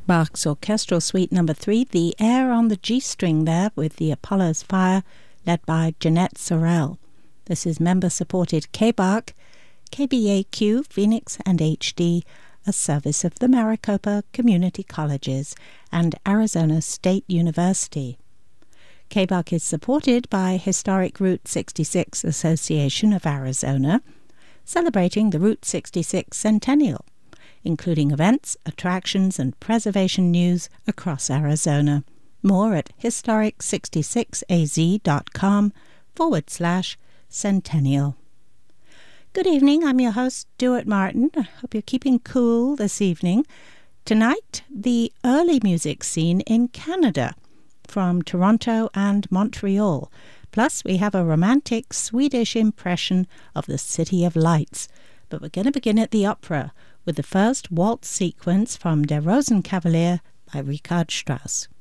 Bach's Orchestral Suite No. 3, the air on the G-string there with the Apollo's Fire, led by Jeanette Sorrell. This is member-supported K-Bach, KBAQ, Phoenix and HD, a service of the Maricopa Community Colleges and Arizona State University. K-Bach is supported by Historic Route 66 Association of Arizona, celebrating the Route 66 centennial, including events, attractions, and preservation news across Arizona. More at historic66az.com/centennial. Good evening, I'm your host, Stuart Martin. I hope you're keeping cool this evening. Tonight, the early music scene in Canada, from Toronto and Montreal. Plus, we have a romantic Swedish impression of the City of Lights. But we're going to begin at the opera with the first waltz sequence from Der Rosenkavalier by Richard Strauss.